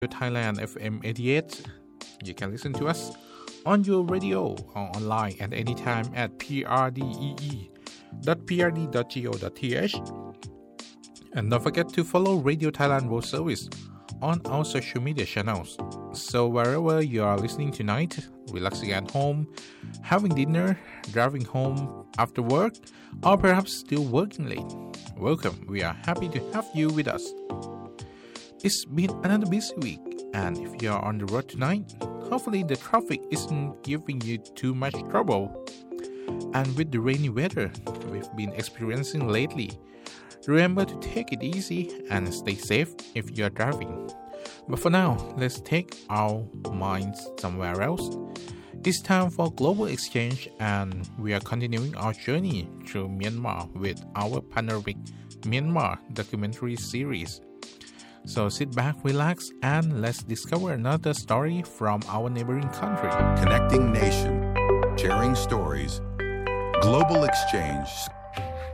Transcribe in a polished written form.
Thailand FM 88. You can listen to us on your radio or online at any time at prdee.prd.go.th. And don't forget to follow Radio Thailand World Service on our social media channels. So wherever you are listening tonight, relaxing at home, having dinner, driving home after work, or perhaps still working late, welcome. We are happy to have you with us. It's been another busy week, and if you are on the road tonight, hopefully the traffic isn't giving you too much trouble. And with the rainy weather we've been experiencing lately, remember to take it easy and stay safe if you are driving. But for now, let's take our minds somewhere else. It's time for Global Exchange, and we are continuing our journey through Myanmar with our panoramic Myanmar documentary series. So sit back, relax, and let's discover another story from our neighboring country. Connecting nation, sharing stories, Global Exchange.